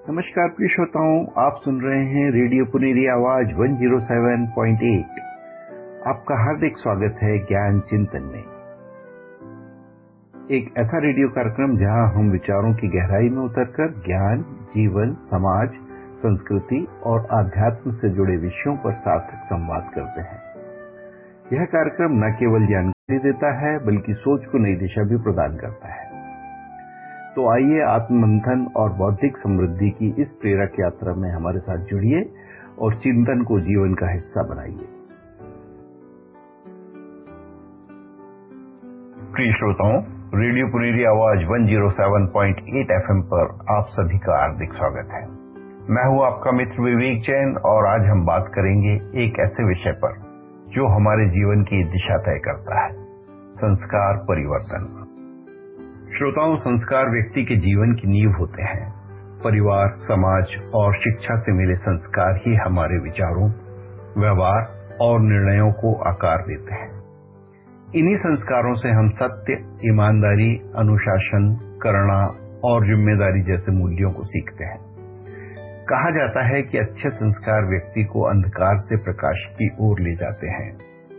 नमस्कार प्रिय श्रोताओं, आप सुन रहे हैं रेडियो पुनेरी आवाज 107.8। आपका हार्दिक स्वागत है ज्ञान चिंतन में, एक ऐसा रेडियो कार्यक्रम जहां हम विचारों की गहराई में उतरकर ज्ञान, जीवन, समाज, संस्कृति और आध्यात्म से जुड़े विषयों पर सार्थक संवाद करते हैं। यह कार्यक्रम न केवल जानकारी देता है बल्कि सोच को नई दिशा भी प्रदान करता है। तो आइए आत्ममंथन और बौद्धिक समृद्धि की इस प्रेरक यात्रा में हमारे साथ जुड़िए और चिंतन को जीवन का हिस्सा बनाइए। प्रिय श्रोताओं, रेडियो पुनेरी आवाज 107.8 FM पर आप सभी का हार्दिक स्वागत है। मैं हूं आपका मित्र विवेक जैन और आज हम बात करेंगे एक ऐसे विषय पर जो हमारे जीवन की दिशा तय करता है, संस्कार परिवर्तन। श्रोताओं, संस्कार व्यक्ति के जीवन की नींव होते हैं। परिवार, समाज और शिक्षा से मिले संस्कार ही हमारे विचारों, व्यवहार और निर्णयों को आकार देते हैं। इन्हीं संस्कारों से हम सत्य, ईमानदारी, अनुशासन, करुणा और जिम्मेदारी जैसे मूल्यों को सीखते हैं। कहा जाता है कि अच्छे संस्कार व्यक्ति को अंधकार से प्रकाश की ओर ले जाते हैं।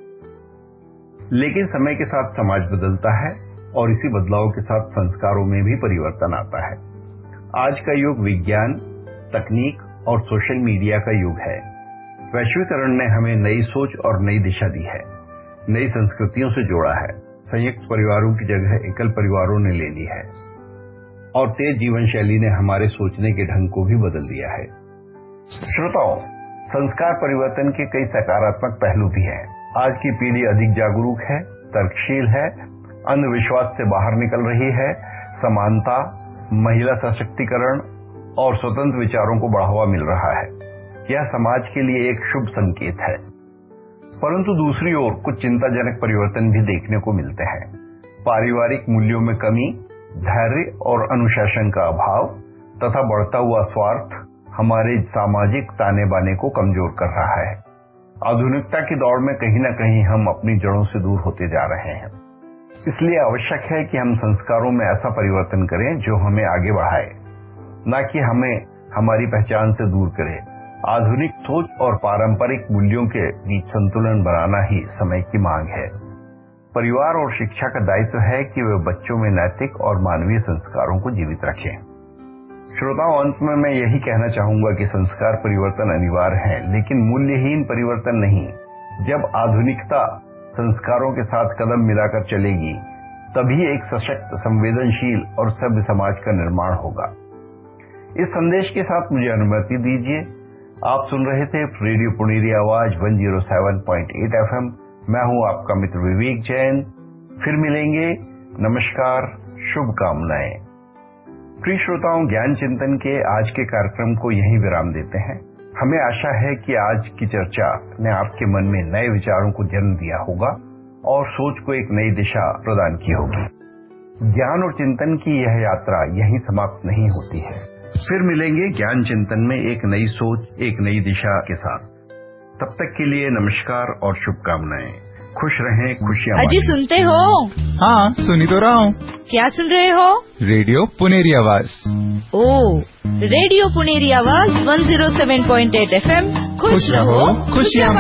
लेकिन समय के साथ समाज बदलता है और इसी बदलाव के साथ संस्कारों में भी परिवर्तन आता है। आज का युग विज्ञान, तकनीक और सोशल मीडिया का युग है। वैश्वीकरण ने हमें नई सोच और नई दिशा दी है, नई संस्कृतियों से जोड़ा है। संयुक्त परिवारों की जगह एकल परिवारों ने ले ली है और तेज जीवन शैली ने हमारे सोचने के ढंग को भी बदल दिया है। श्रोताओं, संस्कार परिवर्तन के कई सकारात्मक पहलू भी हैं। आज की पीढ़ी अधिक जागरूक है, तर्कशील है, अंधविश्वास से बाहर निकल रही है। समानता, महिला सशक्तिकरण और स्वतंत्र विचारों को बढ़ावा मिल रहा है। यह समाज के लिए एक शुभ संकेत है। परंतु दूसरी ओर कुछ चिंताजनक परिवर्तन भी देखने को मिलते हैं। पारिवारिक मूल्यों में कमी, धैर्य और अनुशासन का अभाव तथा बढ़ता हुआ स्वार्थ हमारे सामाजिक ताने बाने को कमजोर कर रहा है। आधुनिकता की दौड़ में कहीं न कहीं हम अपनी जड़ों से दूर होते जा रहे हैं। इसलिए आवश्यक है कि हम संस्कारों में ऐसा परिवर्तन करें जो हमें आगे बढ़ाए, न कि हमें हमारी पहचान से दूर करे। आधुनिक सोच और पारंपरिक मूल्यों के बीच संतुलन बनाना ही समय की मांग है। परिवार और शिक्षा का दायित्व है कि वे बच्चों में नैतिक और मानवीय संस्कारों को जीवित रखें। श्रोताओं, अंत में मैं यही कहना चाहूंगा कि संस्कार परिवर्तन अनिवार्य है, लेकिन मूल्यहीन परिवर्तन नहीं। जब आधुनिकता संस्कारों के साथ कदम मिलाकर चलेगी, तभी एक सशक्त, संवेदनशील और सभ्य समाज का निर्माण होगा। इस संदेश के साथ मुझे अनुमति दीजिए। आप सुन रहे थे रेडियो पुनेरी आवाज 107.8 FM। मैं हूं आपका मित्र विवेक जैन। फिर मिलेंगे। नमस्कार, शुभकामनाएं। प्रिय श्रोताओं, ज्ञान चिंतन के आज के कार्यक्रम को यहीं विराम देते हैं। हमें आशा है कि आज की चर्चा ने आपके मन में नए विचारों को जन्म दिया होगा और सोच को एक नई दिशा प्रदान की होगी। ज्ञान और चिंतन की यह यात्रा यहीं समाप्त नहीं होती है। फिर मिलेंगे ज्ञान चिंतन में एक नई सोच, एक नई दिशा के साथ। तब तक के लिए नमस्कार और शुभकामनाएं। खुश रहें, खुशियां अजी बांटें। सुनते हो? हाँ, सुनी तो रहा हूँ। क्या सुन रहे हो? रेडियो पुनेरी आवाज। ओह, रेडियो पुनेरी आवाज 107.8 FM। खुश रहो, खुशियां